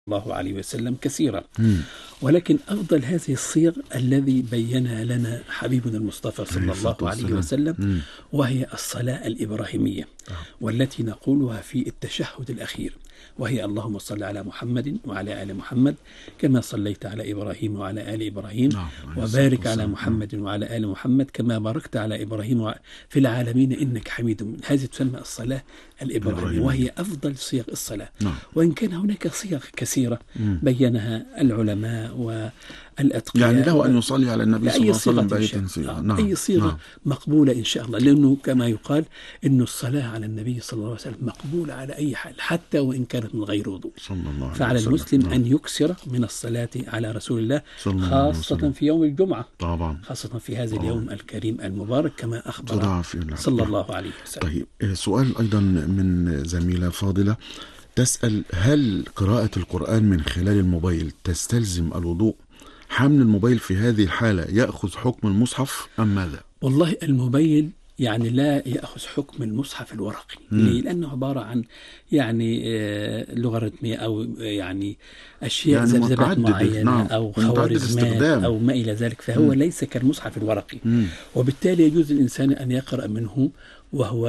الله عليه وسلم كثيرا، ولكن أفضل هذه الصيغ الذي بينها لنا حبيبنا المصطفى صلى الله عليه وسلم، وهي الصلاة الإبراهيمية، والتي نقولها في التشهد الأخير، وهي اللهم صل على محمد وعلى آل محمد كما صليت على إبراهيم وعلى آل إبراهيم، وبارك على محمد وعلى آل محمد كما باركت على إبراهيم في العالمين إنك حميد مجيد. هذه تسمى الصلاة الإبراهيمية، وهي أفضل صيغ الصلاة. وإن كان هناك صيغ كثيرة بينها العلماء والأتقياء، يعني له أن يصلي على النبي صلى الله عليه وسلم بأي صيغة، أي صيغة مقبولة إن شاء الله، لأنه كما يقال إنه الصلاة على النبي صلى الله عليه وسلم مقبولة على أي حال حتى وإن كانت من غير وضوء. فعلى المسلم أن يكثر من الصلاة على رسول الله، خاصة في يوم الجمعة، خاصة في هذا اليوم الكريم المبارك كما أخبر صلى الله عليه وسلم. طيب، سؤال أيضا من زميلة فاضلة تسأل: هل قراءة القرآن من خلال الموبايل تستلزم الوضوء؟ حمل الموبايل في هذه الحالة يأخذ حكم المصحف أم ماذا؟ والله الموبايل يعني لا يأخذ حكم المصحف الورقي. ليه؟ لأنه عبارة عن يعني لوغاريتمية أو يعني أشياء يعني ذبذبات معينة أو خوارزمات أو ما إلى ذلك، فهو ليس كالمصحف الورقي. وبالتالي يجوز الإنسان أن يقرأ منه وهو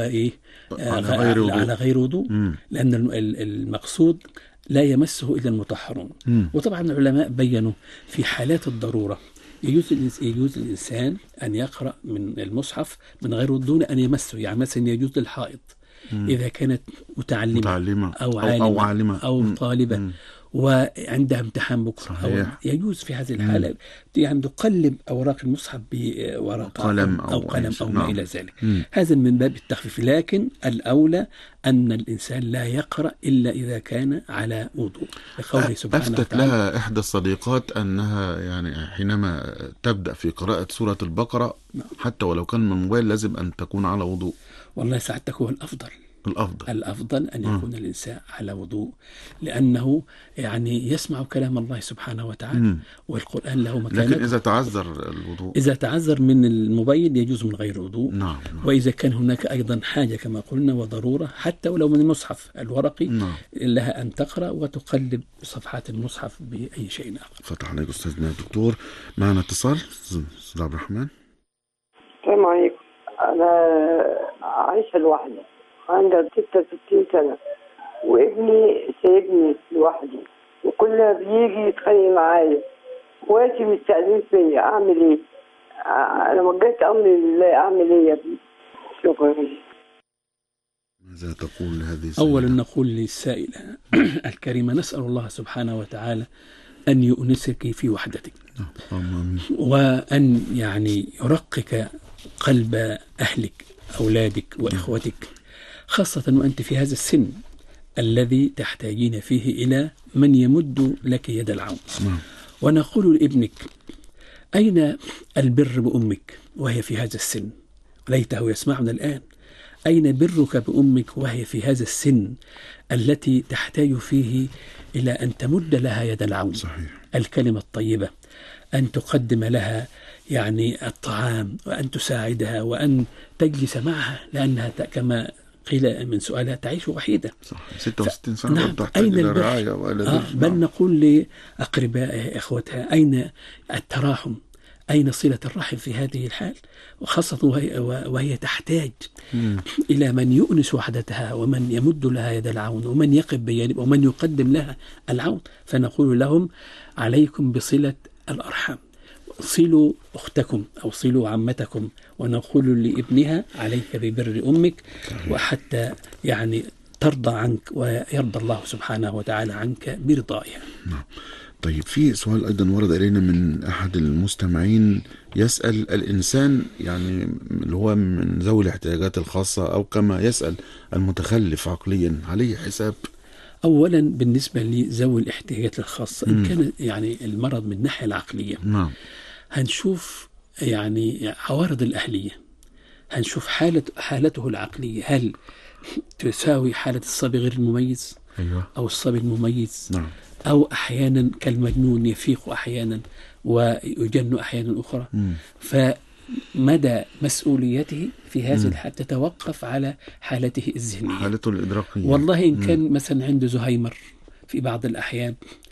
على غير وضوء، لأن المقصود لا يمسه إلا المطهرون. وطبعا العلماء بيّنوا في حالات الضرورة يجوز الإنسان أن يقرأ من المصحف من غير دون أن يمسه. يعني مثلا يجوز للحائض إذا كانت متعلمة أو عالمة أو طالبة وعندها امتحان بكرة، أو يجوز في هذه الحالة يعني تقلب أوراق المصحف بورقة أو قلم أو ما إلى ذلك. هذا من باب التخفيف، لكن الأولى أن الإنسان لا يقرأ إلا إذا كان على وضوء، لقوله سبحانه وتعالى. أفتت لها إحدى الصديقات أنها يعني حينما تبدأ في قراءة سورة البقرة حتى ولو كان من الموبايل لازم أن تكون على وضوء. والله سعادتك هو الأفضل أن يكون الإنسان على وضوء، لأنه يعني يسمع كلام الله سبحانه وتعالى، والقرآن له مكانة. لكن إذا تعذر الوضوء، إذا تعذر من الموبايل يجوز من غير وضوء. وإذا كان هناك أيضا حاجة كما قلنا وضرورة حتى ولو من المصحف الورقي لها أن تقرأ وتقلب صفحات المصحف بأي شيء آخر. فتح عليك أستاذنا الدكتور. معنا اتصال. أستاذ عبد الرحمن. السلام عليكم. أنا عايشة لوحدي، عندي 66 سنة، وابني سايبني لوحدي، وكل ما بيجي يتخانق معايا، واخواتي مستأذنين فيا، أعمل إيه؟ أنا وجهت أمري لله، أعمل إيه يا ابني؟ شكرا. ماذا تقول لهذه السائلة؟ أولا نقول للسائلة الكريمة: نسأل الله سبحانه وتعالى أن يؤنسك في وحدتك، وأن يعني يرقق قلب أهلك أولادك وإخوتك، خاصة وأنت في هذا السن الذي تحتاجين فيه إلى من يمد لك يد العون. ونقول لابنك: أين البر بأمك وهي في هذا السن؟ ليته يسمعنا الآن. أين برك بأمك وهي في هذا السن التي تحتاج فيه إلى أن تمد لها يد العون؟ صحيح. الكلمة الطيبة، أن تقدم لها يعني الطعام، وأن تساعدها، وأن تجلس معها، لأنها كما قيل من سؤالها تعيش وحيدة. صح. 66 سنة. نعم. أين البر؟ بل نقول لأقربائها إخوتها: أين التراحم؟ أين صلة الرحم في هذه الحال؟ وخاصة وهي تحتاج إلى من يؤنس وحدتها، ومن يمد لها يد العون، ومن يقف بجانب، ومن يقدم لها العون. فنقول لهم: عليكم بصلة الأرحام، صلوا أختكم أو صلوا عمتكم. ونقول لابنها: عليك ببر أمك، وحتى يعني ترضى عنك ويرضى الله سبحانه وتعالى عنك برضائها. طيب، في سؤال أيضا ورد إلينا من أحد المستمعين يسأل: الإنسان يعني اللي هو من ذوي الاحتياجات الخاصة، أو كما يسأل المتخلف عقليا، عليه حساب؟ أولا بالنسبة لذوي الاحتياجات الخاصة، إن كان يعني المرض من الناحية العقلية، هنشوف يعني عوارض الأهلية، هنشوف حالته العقلية هل تساوي حالة الصبي غير المميز أو الصبي المميز، أو أحيانا كالمجنون يفيق أحيانا ويجن أحيانا أخرى. فمدى مسؤوليته في هذه الحالة تتوقف على حالته الذهنية، حالته الإدراكية. والله إن كان مثلا عنده زهايمر في بعض الأحيان